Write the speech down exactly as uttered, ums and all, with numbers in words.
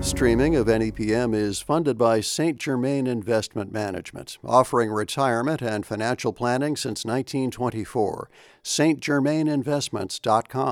streaming of N E P M is funded by Saint Germain Investment Management, offering retirement and financial planning since nineteen twenty-four. St Germain Investments dot com